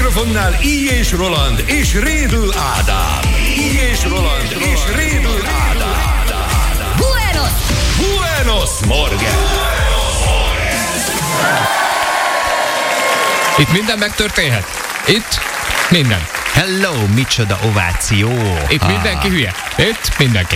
mikrofonnál I. és Roland és Rédl Ádám. I. és Roland és Rédl Ádám. Buenos Morgen! Itt minden megtörténhet. Itt minden. Hello, micsoda ováció. Itt mindenki hülye. Itt mindenki.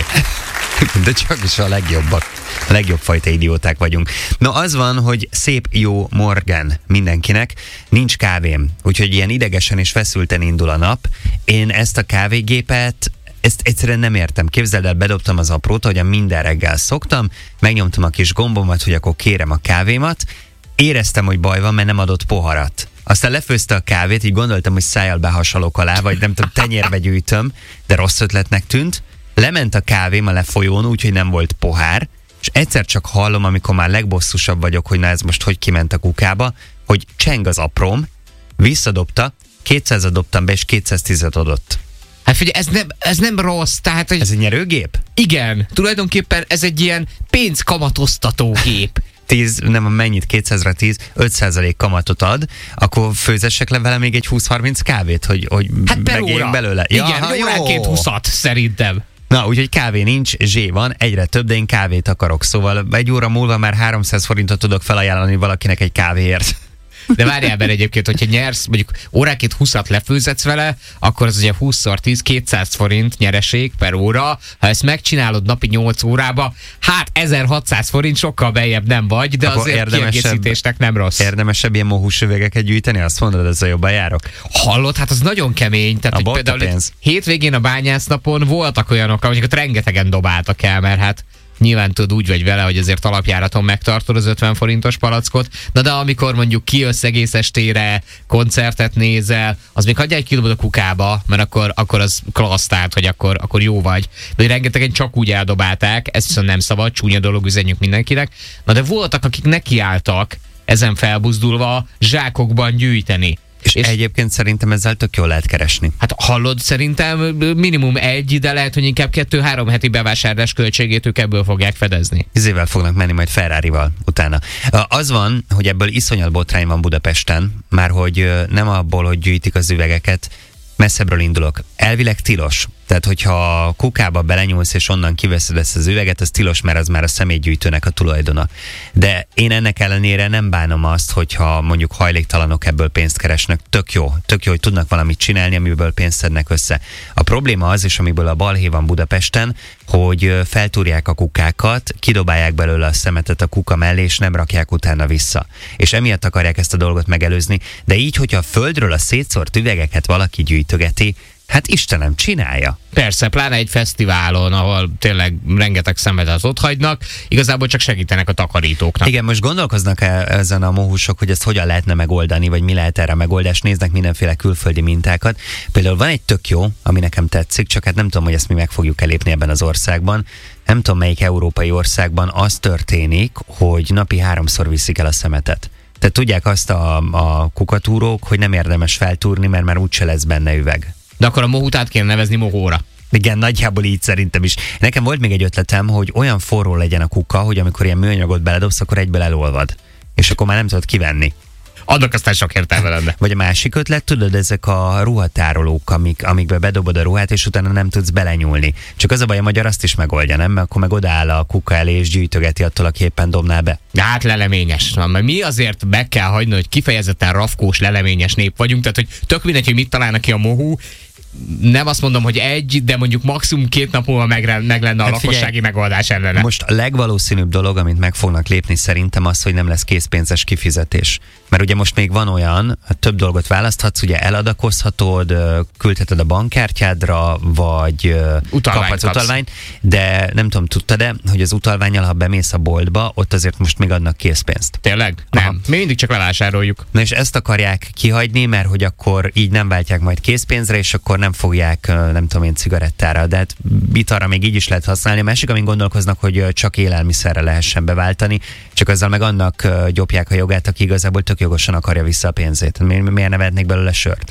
De csak is a legjobbak. A legjobb fajta idióták vagyunk. No, az van, hogy szép jó morgen mindenkinek. Nincs kávém, úgyhogy ilyen idegesen és feszülten indul a nap. Én ezt a kávégépet ezt egyszerűen nem értem. Képzeld el, bedobtam az aprót, ahogyan minden reggel szoktam, megnyomtam a kis gombomat, hogy akkor kérem a kávémat. Éreztem, hogy baj van, mert nem adott poharat. Aztán lefőzte a kávét, így gondoltam, hogy szájjal behasalok alá, vagy nem tudom, tenyérbe gyűjtöm, de rossz ötletnek tűnt. Lement a kávém a lefolyón, úgyhogy nem volt pohár, és egyszer csak hallom, amikor már legbosszusabb vagyok, hogy na ez most hogy kiment a kukába, hogy cseng az apróm, visszadobta, 200-at dobtam be, és 210-et adott. Hát figyelj, ez nem rossz, tehát... Hogy... Ez egy nyerőgép? Igen, tulajdonképpen ez egy ilyen pénzkamatoztató gép. 10, nem mennyit, 200-ra 10, 5% kamatot ad, akkor főzessek le vele még egy 20-30 kávét, hogy hát megéljünk belőle. Igen, óránként 20-at szerintem. Na, úgyhogy kávé nincs, zsé van, egyre több, de én kávét akarok, szóval egy óra múlva már 300 forintot tudok felajánlani valakinek egy kávéért. De várjál be egyébként, hogyha nyersz, mondjuk óránként 20-at lefőzetsz vele, akkor az ugye 20x10, 200 forint nyereség per óra. Ha ezt megcsinálod napi 8 órába, hát 1600 forint, sokkal beljebb nem vagy, de akkor azért kiegészítésnek nem rossz. Érdemesebb ilyen mohús üvegeket gyűjteni? Azt mondod, ezzel jobban járok? Hallod? Hát az nagyon kemény. Tehát, hogy például hétvégén a bányásznapon voltak olyanok, amiket rengetegen dobáltak el, mert hát nyilván tudod, úgy vagy vele, hogy azért alapjáraton megtartod az 50 forintos palackot, na de amikor mondjuk kijössz egész estére, koncertet nézel, az még hagyjál egy kidobod a kukába, mert akkor az klassz, tehát, hogy akkor jó vagy. De rengetegen csak úgy eldobálták, ez viszont nem szabad, csúnya dolog, üzenjük mindenkinek. Na de voltak, akik nekiálltak ezen felbuzdulva zsákokban gyűjteni. És egyébként szerintem ezzel tök jól lehet keresni. Hát hallod, szerintem minimum 1, de lehet, hogy inkább 2-3 heti bevásárlás költségét ők ebből fogják fedezni. Izével fognak menni majd Ferrarival utána. Az van, hogy ebből iszonyat botrány van Budapesten, már hogy nem abból, hogy gyűjtik az üvegeket, messzebbről indulok. Elvileg tilos. Tehát, hogyha a kukába belenyúlsz és onnan kiveszed ezt az üveget, az tilos, mert az már a szemétgyűjtőnek a tulajdona. De én ennek ellenére nem bánom azt, hogyha mondjuk hajléktalanok ebből pénzt keresnek. Tök jó, hogy tudnak valamit csinálni, amiből pénzt szednek össze. A probléma az is, amiből a balhé van Budapesten, hogy feltúrják a kukákat, kidobálják belőle a szemetet a kuka mellé, és nem rakják utána vissza. És emiatt akarják ezt a dolgot megelőzni. De így, hogyha a földről a szétszórt üvegeket valaki gyűjtögeti, hát Istenem, csinálja. Persze, pláne egy fesztiválon, ahol tényleg rengeteg szemetet ott hagynak, igazából csak segítenek a takarítóknak. Igen, most gondolkoznak ezen a mohúsok, hogy ezt hogyan lehetne megoldani, vagy mi lehet erre a megoldás, néznek mindenféle külföldi mintákat. Például van egy tök jó, ami nekem tetszik, csak hát nem tudom, hogy ezt mi meg fogjuk elépni ebben az országban. Nem tudom, melyik európai országban az történik, hogy napi 3-szor viszik el a szemetet. Tehát tudják azt a kukatúrók, hogy nem érdemes feltúrni, mert már úgyse lesz benne üveg. De akkor a mohút át kéne nevezni mohóra. Igen, nagyjából így szerintem is. Nekem volt még egy ötletem, hogy olyan forró legyen a kuka, hogy amikor ilyen műanyagot beledobsz, akkor egyből elolvad. És akkor már nem tudod kivenni. Annak aztán sok értelme lenne. Vagy a másik ötlet, tudod, ezek a ruhatárolók, amikbe bedobod a ruhát, és utána nem tudsz belenyúlni. Csak az a baj, a magyar azt is megoldja, nem? Mert akkor meg odaáll a kuka elé, és gyűjtögeti attól, aki éppen dobná be. Hát leleményes. Mert mi azért meg kell hagyni, hogy kifejezetten rafkós, leleményes nép vagyunk, tehát hogy tök mindegy, hogy mit találnak ki a mohú. Nem azt mondom, hogy 1, de mondjuk maximum 2 nap múlva meg lenne a lakossági megoldás ellene. Most a legvalószínűbb dolog, amit meg fognak lépni szerintem az, hogy nem lesz készpénzes kifizetés. Mert ugye most még van olyan, több dolgot választhatsz, ugye eladakozhatod, küldheted a bankkártyádra, vagy kaphatsz utalványt, de nem tudom, tudtad-e, hogy az utalvánnyal, ha bemész a boltba, ott azért most még adnak készpénzt. Tényleg? Nem. Mi mindig csak levásároljuk. Na és ezt akarják kihagyni, mert hogy akkor így nem váltják majd készpénzre, és akkor nem fogják, nem tudom én, cigarettára, de hát italra még így is lehet használni. A másik, amin gondolkoznak, hogy csak élelmiszerre lehessen beváltani, csak azzal meg annak gyopják a jogát, aki igazából tök jogosan akarja vissza a pénzét. Miért ne vehetnék belőle sört?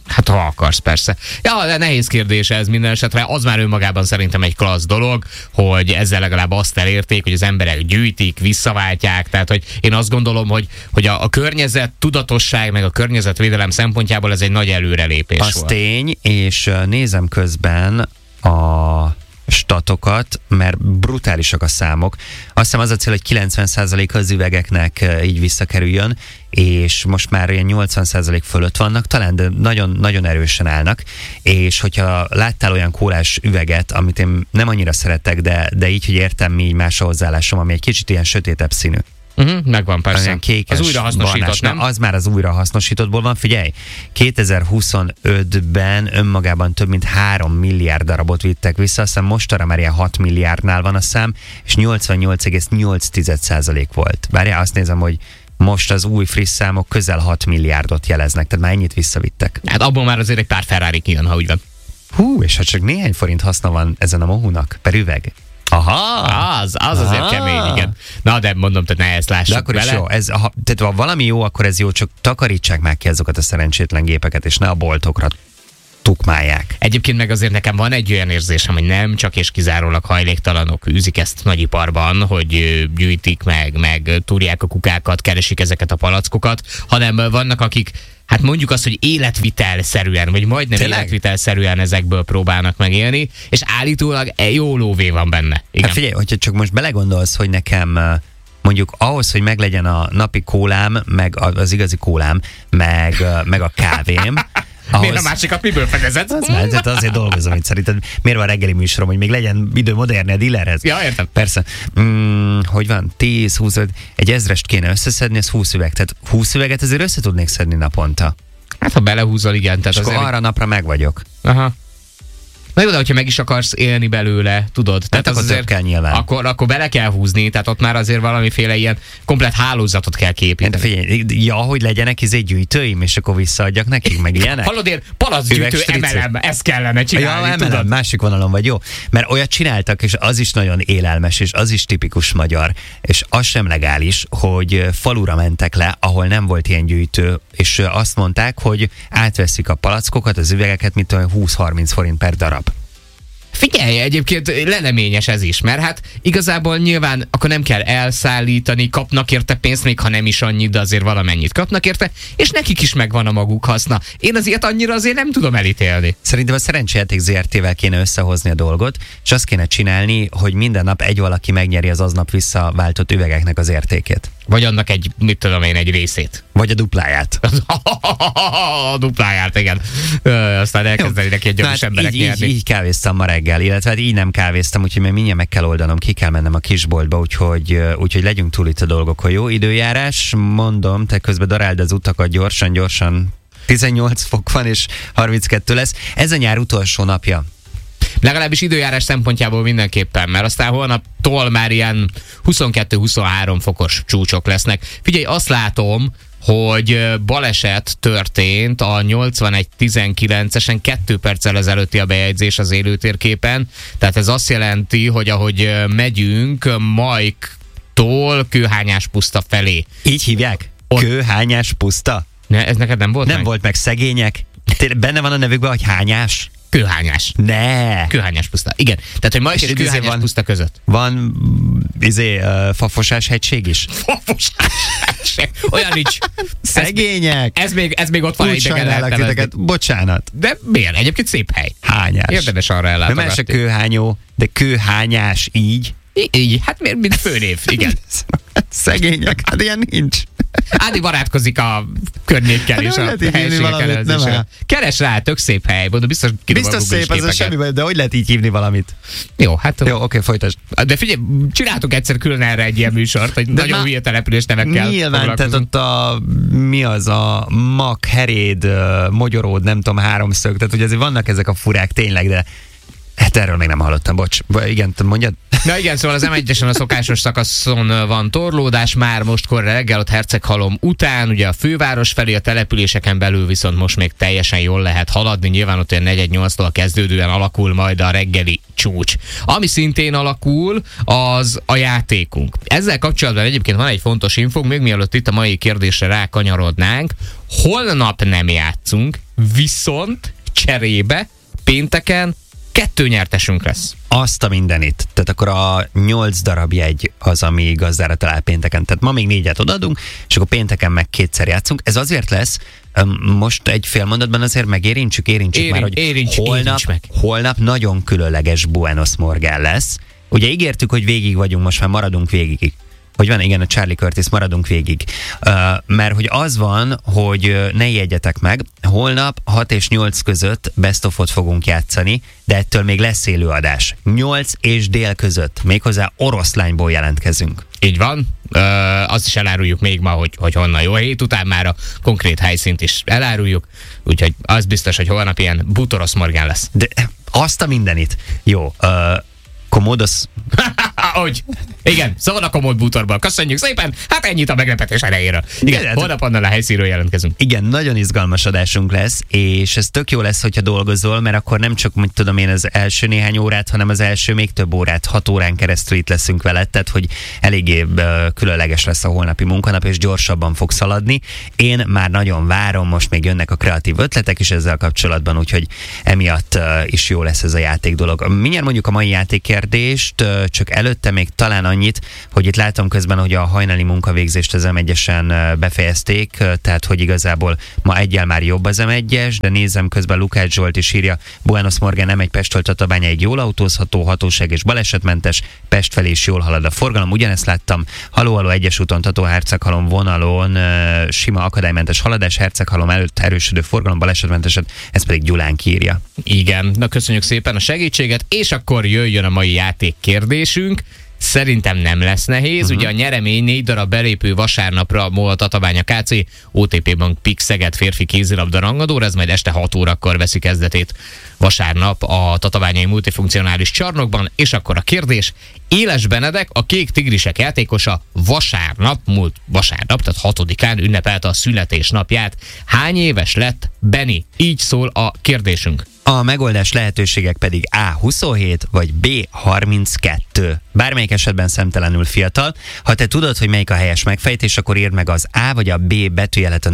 Hát ha akarsz, persze. Ja, de nehéz kérdés ez minden esetre. Az már önmagában szerintem egy klassz dolog, hogy ezzel legalább azt elérték, hogy az emberek gyűjtik, visszaváltják. Tehát, hogy én azt gondolom, hogy a környezet tudatosság, meg a környezetvédelem szempontjából ez egy nagy előrelépés volt. Az tény, és nézem közben a statokat, mert brutálisak a számok. Azt hiszem az a cél, hogy 90% az üvegeknek így visszakerüljön, és most már ilyen 80% fölött vannak, talán, de nagyon, nagyon erősen állnak, és hogyha láttál olyan kólás üveget, amit én nem annyira szeretek, de így, hogy értem, mi más a hozzáállásom, ami egy kicsit ilyen sötétebb színű. Megvan, persze. Kékes, az újrahasznosított, barnás, nem? Az már az újrahasznosítottból van. Figyelj, 2025-ben önmagában több mint 3 milliárd darabot vittek vissza, aztán mostanra már ilyen 6 milliárdnál van a szám, és 88,8% volt. Várjál, azt nézem, hogy most az új friss számok közel 6 milliárdot jeleznek, tehát már ennyit visszavittek. Hát abból már azért egy pár Ferrari kijön, ha úgy van. Hú, és ha csak néhány forint haszna van ezen a mohúnak per üveg. Aha! Az azért kemény, igen. Na, de mondom, tehát ne ezt lássuk. De akkor bele. is jó. Tehát ha valami jó, akkor ez jó, csak takarítsák már ki azokat a szerencsétlen gépeket, és ne a boltokra tukmálják. Egyébként meg azért nekem van egy olyan érzésem, hogy nem csak és kizárólag hajléktalanok űzik ezt nagyiparban, hogy gyűjtik meg túrják a kukákat, keresik ezeket a palackokat, hanem vannak, akik hát mondjuk azt, hogy életvitelszerűen, vagy majdnem életvitelszerűen ezekből próbálnak megélni, és állítólag jó lóvé van benne. Igen. Hát figyelj, hogyha csak most belegondolsz, hogy nekem mondjuk ahhoz, hogy meglegyen a napi kólám, meg az igazi kólám, meg a kávém, ahhoz... Miért a másikat miből fedezed? Tehát azért dolgozom, hogy szerinted miért van reggeli műsorom, hogy még legyen idő modernni a dealerhez? Ja, értem. Persze. Hogy van? 10, 20, egy ezrest kéne összeszedni, ez 20 üveg. Tehát 20 üveget azért össze tudnék szedni naponta. Hát ha belehúzol, igen. Tehát és akkor arra napra meg vagyok. Aha. Na jó, de hogyha meg is akarsz élni belőle, tudod? Tehát akkor azért kell nyilván. Akkor bele kell húzni, tehát ott már azért valamiféle ilyen komplet hálózatot kell képíteni. Figyelj, hogy legyenek gyűjtőim, és akkor visszaadjak nekik, meg ilyenek? Hallod, én palacgyűjtő emelem, ezt kellene csinálni, ja, emelem, másik vonalon vagy, jó. Mert olyat csináltak, és az is nagyon élelmes, és az is tipikus magyar, és az sem legális, hogy falura mentek le, ahol nem volt ilyen gyűjtő, és azt mondták, hogy átveszik a palackokat, az üvegeket, mint olyan 20-30 forint per darab. Figyelj, egyébként leleményes ez is, mert hát igazából nyilván akkor nem kell elszállítani, kapnak érte pénzt, még ha nem is annyit, de azért valamennyit kapnak érte, és nekik is megvan a maguk haszna. Én azért annyira azért nem tudom elítélni. Szerintem a Szerencsejáték ZRT-vel kéne összehozni a dolgot, és azt kéne csinálni, hogy minden nap egy valaki megnyeri az aznap visszaváltott üvegeknek az értékét. Vagy annak egy, mit tudom én, egy részét. Vagy a dupláját. A dupláját, igen. Aztán elkezdeni neki egy gyanús emberek nyerni. Így kávéztam ma reggel, illetve hát így nem kávéztam, úgyhogy még mindjárt meg kell oldanom, ki kell mennem a kisboltba, úgyhogy legyünk túl itt a dolgokon. Jó időjárás, mondom, te közben daráld az utakat gyorsan. 18 fok van és 32 lesz. Ez a nyár utolsó napja. Legalábbis időjárás szempontjából mindenképpen, mert aztán holnaptól már ilyen 22-23 fokos csúcsok lesznek. Figyelj, azt látom, hogy baleset történt a 81-19-esen 2 perccel ezelőtti a bejegyzés az élőtérképen. Tehát ez azt jelenti, hogy ahogy megyünk Majktól Kőhányás puszta felé. Így hívják? Kőhányás puszta? Ne, ez neked nem volt Nem volt meg szegények? Benne van a nevükben, hogy hányás? Kőhányás. Ne! Kőhányás puszta. Igen. Tehát, hogy Majk és Kőhányás puszta között. Van Fafosás hegység is? Fafosás hegység. Olyan nincs. Szegények! Ez még ott van egy idegen. Bocsánat. De miért? Egyébként szép hely. Hányás. Érdemes arra ellátogatni. De más a kőhányó, de kőhányás így. Így, hát miért, mint főnév, igen. Szegények, hát ilyen nincs. Ádi barátkozik a környékkel és a helységek elezésére. Keres rá, tök szép hely. Biztos szép, az semmi, de hogy lehet így hívni valamit? Jó, hát... Jó, oké, folytasd. De figyelj, csináltuk egyszer külön erre egy ilyen műsort, hogy de nagyon hülye település nevekkel nyilván, tehát ott mi az a Mak, Heréd, Mogyoród, nem tudom, háromszög, tehát ugye azért vannak ezek a furák tényleg, de Hát erről még nem hallottam, bocs. Igen, mondjad? Na igen, szóval az M1-esen a szokásos szakaszon van torlódás, már mostkor reggel ott Herceghalom után, ugye a főváros felé, a településeken belül viszont most még teljesen jól lehet haladni, nyilván ott olyan 4-8-tól kezdődően alakul majd a reggeli csúcs. Ami szintén alakul, az a játékunk. Ezzel kapcsolatban egyébként van egy fontos infónk, még mielőtt itt a mai kérdésre rákanyarodnánk. Holnap nem játszunk, viszont cserébe pénteken 2 nyertesünk lesz. Azt a mindenit. Tehát akkor a 8 darab jegy az, ami gazdára talál pénteken. Tehát ma még 4-et odaadunk, és akkor pénteken meg 2-szer játszunk. Ez azért lesz, most egy fél mondatban azért megérintsük már, hogy holnap nagyon különleges Buenos Morgan lesz. Ugye ígértük, hogy végig vagyunk, most már maradunk végig. Hogy van, igen, a Charlie Curtis, maradunk végig. Mert hogy az van, hogy ne jegyetek meg, holnap 6 és 8 között Best of-ot fogunk játszani, de ettől még lesz élőadás. 8 és dél között, méghozzá Oroszlányból jelentkezünk. Így van, azt is eláruljuk még ma, hogy honnan. Jó, hét után már a konkrét helyszínt is eláruljuk, úgyhogy az biztos, hogy holnap ilyen Butorosz Morgan lesz. De azt a mindenit. Jó, Komodos. Ahogy. Igen, szóval a Komód bútorban. Köszönjük szépen, hát ennyit a meglepetés elejéről. Igen, holnap annál a helyszínről jelentkezünk. Igen, nagyon izgalmas adásunk lesz, és ez tök jó lesz, hogyha dolgozol, mert akkor nem csak, mit tudom én, az első néhány órát, hanem az első még több órát, 6 órán keresztül itt leszünk veled, tehát hogy eléggé különleges lesz a holnapi munkanap, és gyorsabban fog szaladni. Én már nagyon várom, most még jönnek a kreatív ötletek is ezzel kapcsolatban, úgyhogy emiatt is jó lesz ez a játék dolog. Mindjárt mondjuk a mai játékkérdést, csak előtte még talán annyit, hogy itt látom közben, hogy a hajnali munkavégzést az M1-esen befejezték, tehát hogy igazából ma egyel már jobb az M1-es, de nézem közben Lukács Zsolt is írja, Buenos Morgan M1 Pesttől Tatabányáig jól autózható, hatóság és balesetmentes, Pest felé is jól halad a forgalom, ugyanezt láttam, Haló egyes úton, Tató-Herceghalom vonalon, sima akadálymentes haladás, Herceghalom előtt erősödő forgalom, balesetmenteset, ez pedig Gyulánk írja. Igen, na köszönjük szépen a segítséget, és akkor jöjjön a mai játékkérdésünk. Szerintem nem lesz nehéz. Ugye a nyeremény 4 darab belépő vasárnapra MOL Tatabánya KC OTP Bank PIK Szeged férfi kézilabda rangadóra, ez majd este 6 órakor veszi kezdetét vasárnap a tatabányai multifunkcionális csarnokban, és akkor a kérdés, Éles Benedek, a Kék Tigrisek játékosa múlt vasárnap, tehát 6-án ünnepelte a születésnapját. Hány éves lett Benni? Így szól a kérdésünk. A megoldás lehetőségek pedig A27 vagy B32. Bármelyik esetben szemtelenül fiatal. Ha te tudod, hogy melyik a helyes megfejtés, akkor írd meg az A vagy a B betűjelet a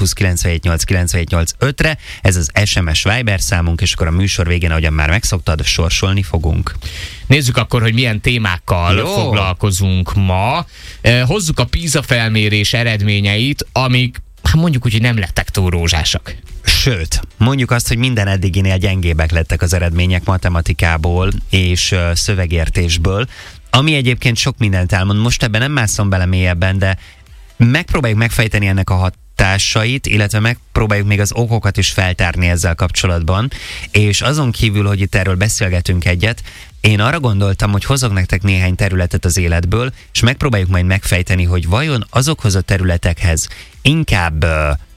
0629789895-re. Ez az SMS Viber számunk, és akkor a műsor végén, ahogyan már megszoktad, sorsolni fogunk. Nézzük akkor, hogy milyen témákkal foglalkozunk ma. Hozzuk a PISA felmérés eredményeit, amik mondjuk úgy, hogy nem lettek túl rózsásak. Sőt, mondjuk azt, hogy minden eddiginél gyengébbek lettek az eredmények matematikából és szövegértésből, ami egyébként sok mindent elmond. Most ebben nem mászom bele mélyebben, de megpróbáljuk megfejteni ennek a hatásait, illetve megpróbáljuk még az okokat is feltárni ezzel kapcsolatban, és azon kívül, hogy itt erről beszélgetünk egyet, én arra gondoltam, hogy hozok nektek néhány területet az életből, és megpróbáljuk majd megfejteni, hogy vajon azokhoz a területekhez inkább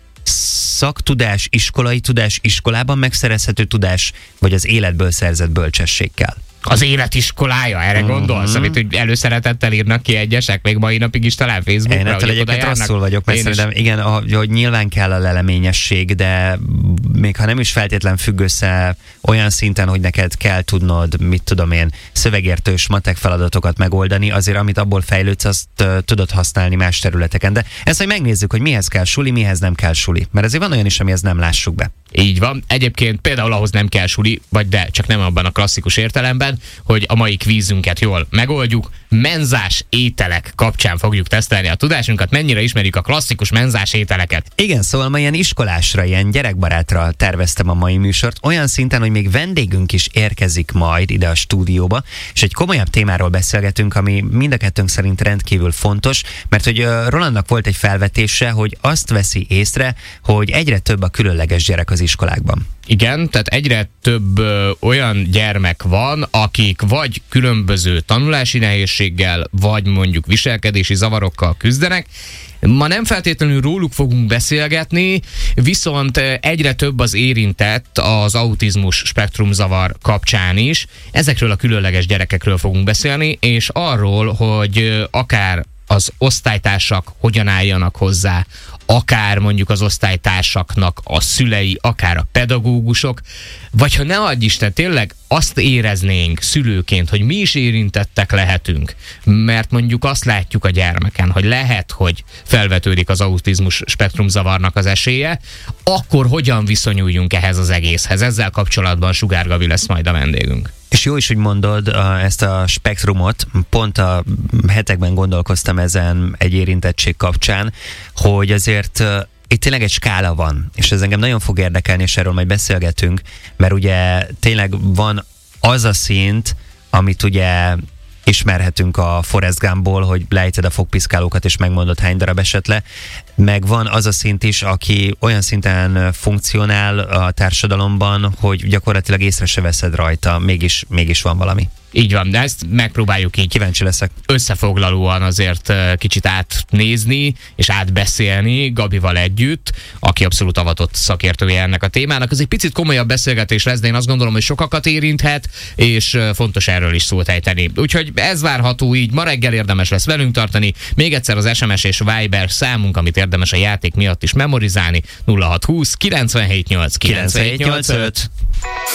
szaktudás, iskolai tudás, iskolában megszerezhető tudás, vagy az életből szerzett bőcsesség kell. Az életiskolája, erre gondolsz, amit hogy előszeretettel írnak ki egyesek, még mai napig is talán Facebookra. Én ettől egyébként rosszul vagyok, mert szerintem igen, hogy nyilván kell a leleményesség, de még ha nem is feltétlen függ össze olyan szinten, hogy neked kell tudnod, mit tudom én, szövegértős matek feladatokat megoldani, azért amit abból fejlődsz, azt tudod használni más területeken. De ezt, hogy megnézzük, hogy mihez kell suli, mihez nem kell suli. Mert azért van olyan is, amihez nem lássuk be. Így van. Egyébként például ahhoz nem kell suli, vagy de csak nem abban a klasszikus értelemben, hogy a mai kvízünket jól megoldjuk. Menzás ételek kapcsán fogjuk tesztelni a tudásunkat. Mennyire ismerjük a klasszikus menzás ételeket? Igen, szóval ma ilyen iskolásra, ilyen gyerekbarátra terveztem a mai műsort. Olyan szinten, hogy még vendégünk is érkezik majd ide a stúdióba, és egy komolyabb témáról beszélgetünk, ami mind a kettőnk szerint rendkívül fontos, mert hogy Rolandnak volt egy felvetése, hogy azt veszi észre, hogy egyre több a különleges gyerek az az iskolákban. Igen, tehát egyre több olyan gyermek van, akik vagy különböző tanulási nehézséggel, vagy mondjuk viselkedési zavarokkal küzdenek. Ma nem feltétlenül róluk fogunk beszélgetni, viszont egyre több az érintett az autizmus spektrumzavar kapcsán is. Ezekről a különleges gyerekekről fogunk beszélni, és arról, hogy akár az osztálytársak hogyan álljanak hozzá, akár mondjuk az osztálytársaknak a szülei, akár a pedagógusok, vagy ha ne adj Isten, tényleg azt éreznénk szülőként, hogy mi is érintettek lehetünk, mert mondjuk azt látjuk a gyermeken, hogy lehet, hogy felvetődik az autizmus spektrumzavarnak az esélye, akkor hogyan viszonyuljunk ehhez az egészhez? Ezzel kapcsolatban Sugár Gabi lesz majd a vendégünk. És jó is, hogy mondod ezt a spektrumot, pont a hetekben gondolkoztam ezen egy érintettség kapcsán, hogy azért itt tényleg egy skála van, és ez engem nagyon fog érdekelni, és erről majd beszélgetünk, mert ugye tényleg van az a szint, amit ugye ismerhetünk a Forrest Gumpból, hogy lejted a fogpiszkálókat, és megmondod, hány darab esett le, meg van az a szint is, aki olyan szinten funkcionál a társadalomban, hogy gyakorlatilag észre se veszed rajta, mégis van valami. Így van, de ezt megpróbáljuk így kíváncsi leszek összefoglalóan azért kicsit átnézni és átbeszélni Gabival együtt, aki abszolút avatott szakértője ennek a témának. Ez egy picit komolyabb beszélgetés lesz, de én azt gondolom, hogy sokakat érinthet, és fontos erről is szót ejteni. Úgyhogy ez várható így, ma reggel érdemes lesz velünk tartani. Még egyszer az SMS és Viber számunk, amit érdemes a játék miatt is memorizálni, 0620 978 975.